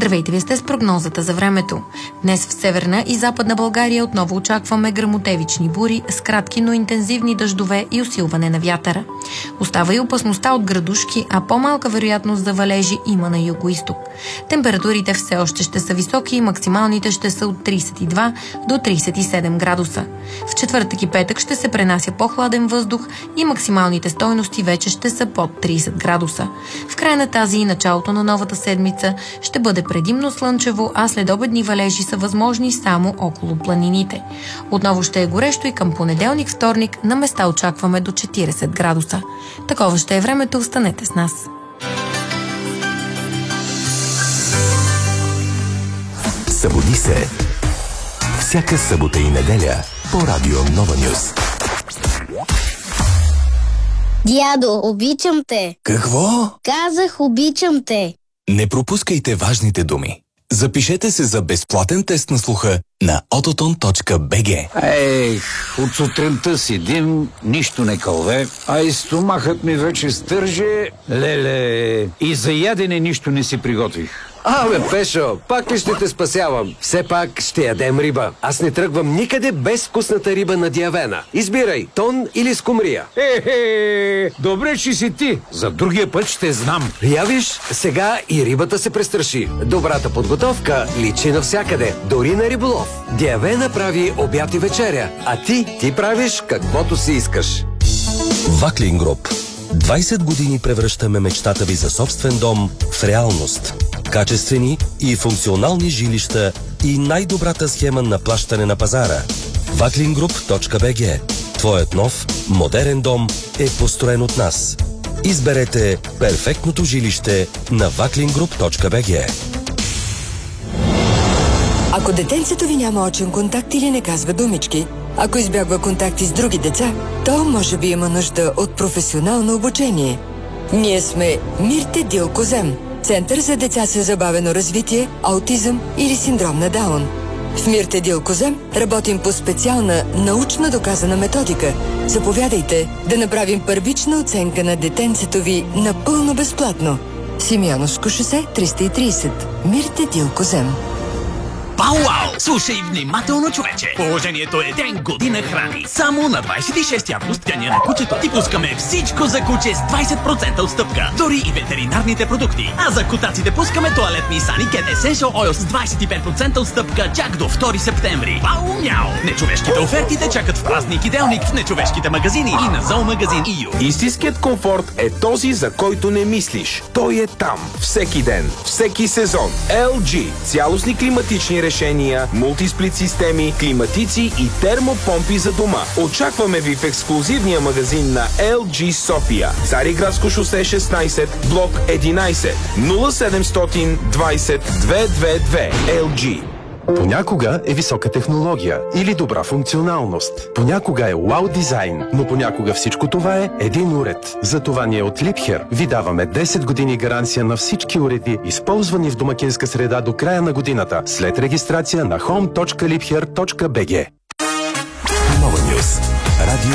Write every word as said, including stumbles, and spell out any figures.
Здравейте, вие сте с прогнозата за времето. Днес в северна и западна България отново очакваме гръмотевични бури с кратки, но интензивни дъждове и усилване на вятъра. Остава и опасността от градушки, а по-малка вероятност за валежи има на югоизток. Температурите все още ще са високи и максималните ще са от тридесет и два до тридесет и седем градуса. В четвъртък и петък ще се пренася по-хладен въздух и максималните стойности вече ще са под тридесет градуса. В края на тази и началото на новата седмица ще бъде предимно слънчево, а следобедни валежи са възможни само около планините. Отново ще е горещо и към понеделник-вторник на места очакваме до четиридесет градуса. Такова ще е времето, останете с нас. Събуди се! Всяка събота и неделя по Радио Нова Нюз. Дядо, обичам те! Какво? Казах, обичам те! Не пропускайте важните думи. Запишете се за безплатен тест на слуха на ототон точка би джи. Ех, от сутринта седим, нищо не кълве, а и стомахът ми вече стърже. Леле, и за ядене нищо не си приготвих. Абе, Пешо, пак ли ще те спасявам? Все пак ще ядем риба. Аз не тръгвам никъде без вкусната риба на Диавена. Избирай, тон или скумрия. Е-хе, добре, че си ти. За другия път ще знам. Явиш, сега и рибата се престраши. Добрата подготовка личи навсякъде, дори на риболов. Диавена прави обяд и вечеря, а ти, ти правиш каквото си искаш. Ваклин Груп. двайсет години превръщаме мечтата ви за собствен дом в реалност. Качествени и функционални жилища и най-добрата схема на плащане на пазара. ваклин груп точка би джи. Твоят нов, модерен дом е построен от нас. Изберете перфектното жилище на ваклин груп точка би джи. Ако детенцето ви няма очен контакт или не казва думички, ако избягва контакти с други деца, то може би има нужда от професионално обучение. Ние сме Мирте Дилкозем, Център за деца с забавено развитие, аутизъм или синдром на Даун. В Мирте Дилкозем работим по специална научно доказана методика. Заповядайте да направим първична оценка на детенцето ви напълно безплатно. Симеоновско шосе триста и тридесет. Мирте Дилкозем. Пау-вау! Слушай внимателно, човече! Положението е ден година храни. Само на двайсет и шести август, деня на кучето, ти пускаме всичко за куче с двайсет процента отстъпка. Дори и ветеринарните продукти. А за котаците пускаме тоалетни Сани Кет Essential Oil с двайсет и пет процента отстъпка чак до втори септември. Пау-мяу! Нечовешките оферти те чакат в празник и делник в нечовешките магазини и на зоомагазин и ю. Истинският комфорт е този, за който не мислиш. Той е там. Всеки ден. Всеки сезон. ел джи. Цялостни климатични решения. решения, мултисплит системи, климатици и термопомпи за дома. Очакваме ви в ексклузивния магазин на ел джи София. Цариградско шосе шестнайсет, блок единайсет, нула седемстотин двайсет двеста двадесет и две. ел джи. Понякога е висока технология или добра функционалност. Понякога е вау дизайн, но понякога всичко това е един уред. Затова ние от Liebherr ви даваме десет години гаранция на всички уреди, използвани в домакинска среда до края на годината, след регистрация на хоум точка liebherr точка би джи. Нова Нюз. Радио